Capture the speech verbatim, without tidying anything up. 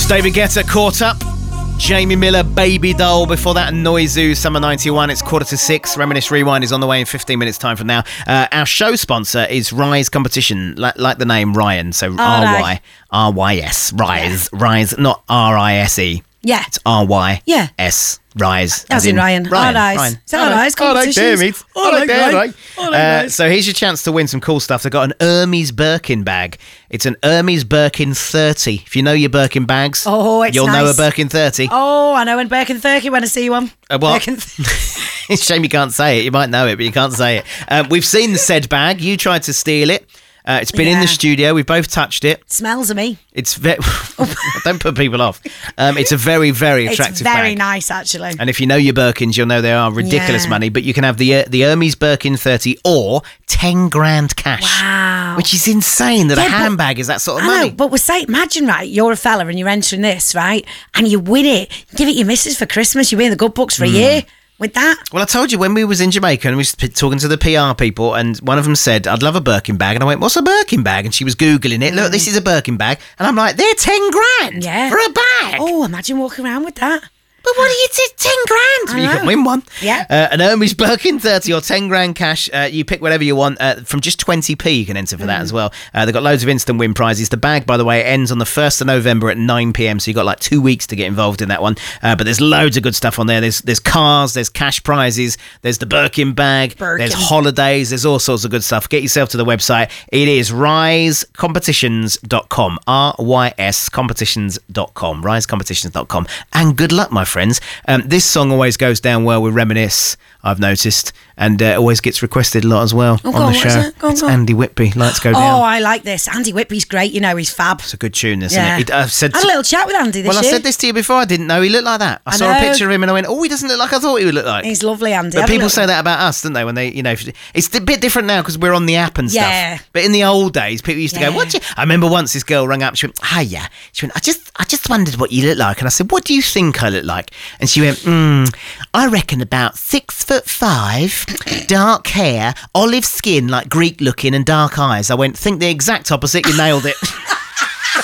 David Guetta, Caught Up. Jamie Miller, Baby Doll. Before that, Noizu, Summer ninety-one. It's quarter to six. Reminisce Rewind is on the way in fifteen minutes time from now. Uh, our show sponsor is Rise Competition, like, like the name Ryan. So R Y R Y S. Rise. Yeah. Rise, not R I S E. Yeah. It's R Y Yeah. S. Rise. As, as in, in Ryan. Ryan. Ryan. Ryan. Is that Rise competitions? I like them, right? Uh, so here's your chance to win some cool stuff. They've got an Hermes Birkin bag. It's an Hermes Birkin thirty. If you know your Birkin bags, oh, it's you'll nice. know a Birkin thirty. Oh, I know a Birkin thirty when I see one. Uh, what? Birkin It's a shame you can't say it. You might know it, but you can't say it. Uh, we've seen the said bag. You tried to steal it. Uh, it's been yeah. in the studio. We've both touched it. It smells of me. It's very... Don't put people off. Um, it's a very, very attractive bag. It's very bag. nice, actually. And if you know your Birkins, you'll know they are ridiculous yeah. money. But you can have the uh, the Hermes Birkin thirty or ten grand cash. Wow. Which is insane that yeah, a handbag is that sort of I money. Know, but we're saying, imagine, right, you're a fella and you're entering this, right? And you win it. Give it your missus for Christmas. You win the good books for mm. a year. With that? Well, I told you when we was in Jamaica and we was talking to the P R people and one of them said, I'd love a Birkin bag. And I went, what's a Birkin bag? And she was Googling it. Mm. Look, this is a Birkin bag. And I'm like, they're ten grand yeah. for a bag. Oh, imagine walking around with that. But what do you do? ten grand? You can win one. Yeah. Uh, an Hermes Birkin thirty or ten grand cash. Uh, you pick whatever you want. Uh, from just twenty p you can enter for mm. that as well. Uh, they've got loads of instant win prizes. The bag, by the way, ends on the first of November at nine p.m. So you've got like two weeks to get involved in that one. Uh, but there's loads of good stuff on there. There's there's cars, there's cash prizes, there's the Birkin bag, Birkin. There's holidays, there's all sorts of good stuff. Get yourself to the website. It is rise competitions dot com. R Y S competitions dot com. rise competitions dot com. And good luck, my friends. Um, This song always goes down well with Reminisce, I've noticed, and uh, always gets requested a lot as well oh, on the on, show. It? Go on, it's go on. Andy Whitby, Lights Go Down. Oh, I like this. Andy Whitby's great, you know, he's fab. It's a good tune, isn't yeah. it? it I've said I had a little chat with Andy this well, year. I said this to you before, I didn't know he looked like that. I, I saw know. a picture of him and I went, oh, he doesn't look like I thought he would look like. He's lovely, Andy. But people say that about us, don't they? When they, you know, it's a bit different now because we're on the app and stuff. Yeah. But in the old days, people used to yeah. go, what do you... I remember once this girl rang up, she went, hiya. She went, I just, I just wondered what you look like. And I said, what do you think I look like? And she went, hmm, I reckon about six foot five, dark hair, olive skin, like Greek looking and dark eyes. I went, think the exact opposite, you nailed it.